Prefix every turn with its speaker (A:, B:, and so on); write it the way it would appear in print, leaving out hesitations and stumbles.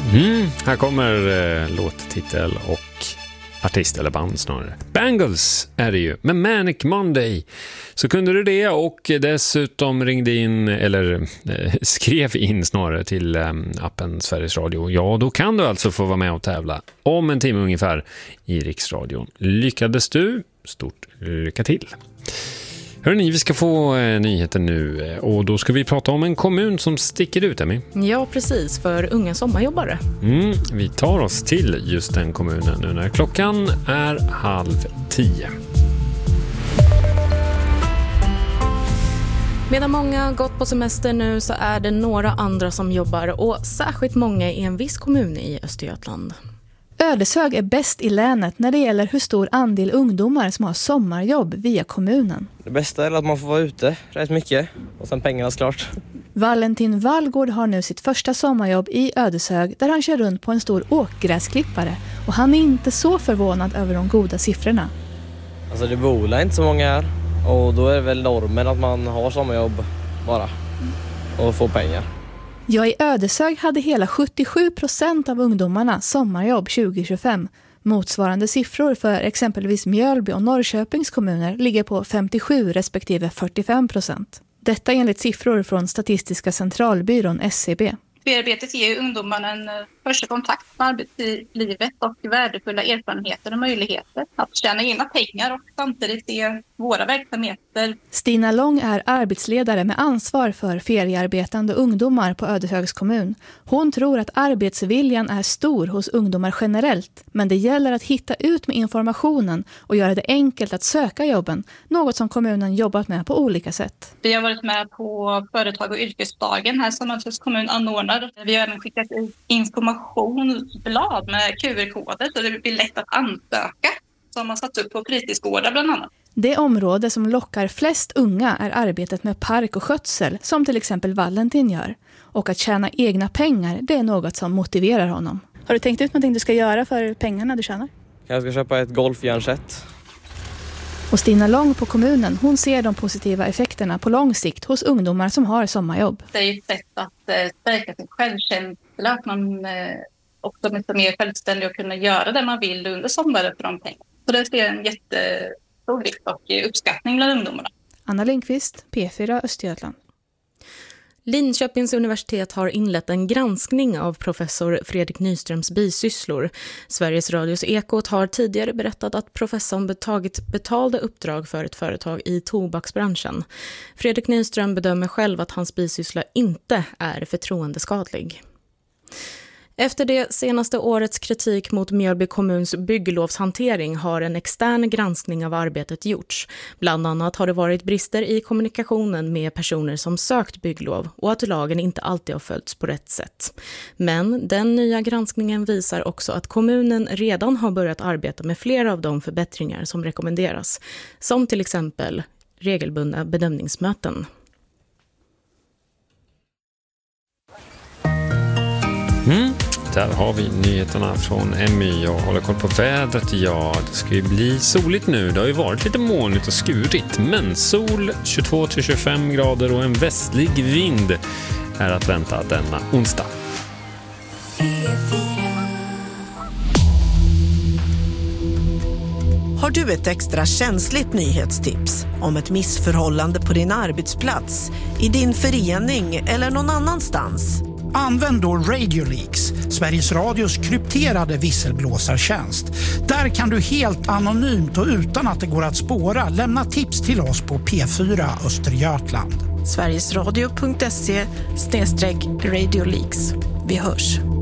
A: Här kommer låttitel och artist eller band snarare. Bangles är det ju, med Manic Monday. Så kunde du det och dessutom ringde in, eller skrev in snarare till appen Sveriges Radio. Ja, då kan du alltså få vara med och tävla om en timme ungefär i Riksradion. Lyckades du? Stort lycka till! Hörrni, vi ska få nyheter nu och då ska vi prata om en kommun som sticker ut, Emmy.
B: Ja, precis, för unga sommarjobbare.
A: Vi tar oss till just den kommunen nu när klockan är 9:30.
B: Medan många gått på semester nu så är det några andra som jobbar och särskilt många i en viss kommun i Östergötland.
C: Ödeshög är bäst i länet när det gäller hur stor andel ungdomar som har sommarjobb via kommunen.
D: Det bästa är att man får vara ute rätt mycket och sen pengarna klart.
C: Valentin Wallgård har nu sitt första sommarjobb i Ödeshög där han kör runt på en stor åkgräsklippare och han är inte så förvånad över de goda siffrorna.
D: Alltså det bor inte så många här och då är det väl normen att man har sommarjobb bara och får pengar.
C: Ja, i Ödeshög hade hela 77% av ungdomarna sommarjobb 2025. Motsvarande siffror för exempelvis Mjölby och Norrköpings kommuner ligger på 57 respektive 45%. Detta enligt siffror från Statistiska centralbyrån SCB.
E: Feriearbetet ger ungdomarna en första kontakt med arbetslivet och värdefulla erfarenheter och möjligheter att tjäna egna pengar och samtidigt se våra verksamheter.
C: Stina Lång är arbetsledare med ansvar för feriearbetande ungdomar på Ödeshögs kommun. Hon tror att arbetsviljan är stor hos ungdomar generellt, men det gäller att hitta ut med informationen och göra det enkelt att söka jobben, något som kommunen jobbat med på olika sätt.
E: Vi har varit med på företag- och yrkesdagen här som Ödeshögs kommun anordnar. Vi har även skickat ut informationsblad med QR-koder så det blir lätt att ansöka som har satt upp på fritidsgårdar bland annat.
C: Det område som lockar flest unga är arbetet med park och skötsel som till exempel Valentin gör. Och att tjäna egna pengar, det är något som motiverar honom. Har du tänkt ut någonting du ska göra för pengarna du tjänar?
D: Jag ska köpa ett golfjärnset.
C: Och Stina Lång på kommunen, hon ser de positiva effekterna på lång sikt hos ungdomar som har sommarjobb.
E: Det är ett sätt att stärka sin självkänsla, att man också blir mer självständig och kunna göra det man vill under sommaren för de pengarna. Så det är en jättestor vikt och uppskattning bland ungdomarna.
C: Anna Lindqvist, P4 Östergötland.
B: Linköpings universitet har inlett en granskning av professor Fredrik Nyströms bisysslor. Sveriges Radios Ekot har tidigare berättat att professorn tagit betalda uppdrag för ett företag i tobaksbranschen. Fredrik Nyström bedömer själv att hans bisyssla inte är förtroendeskadlig. Efter det senaste årets kritik mot Mjölby kommuns bygglovshantering har en extern granskning av arbetet gjorts. Bland annat har det varit brister i kommunikationen med personer som sökt bygglov och att lagen inte alltid har följts på rätt sätt. Men den nya granskningen visar också att kommunen redan har börjat arbeta med flera av de förbättringar som rekommenderas, som till exempel regelbundna bedömningsmöten.
A: Där har vi nyheterna från Emmy. Jag håller koll på vädret. Ja, det ska ju bli soligt nu. Det har ju varit lite molnigt och skurigt. Men sol, 22-25 grader och en västlig vind är att vänta denna onsdag.
F: Har du ett extra känsligt nyhetstips om ett missförhållande på din arbetsplats, i din förening eller någon annanstans?
G: Använd då Radio Leaks, Sveriges Radios krypterade visselblåsartjänst. Där kan du helt anonymt och utan att det går att spåra lämna tips till oss på P4 Östergötland.
F: Sverigesradio.se/radioleaks. Vi hörs.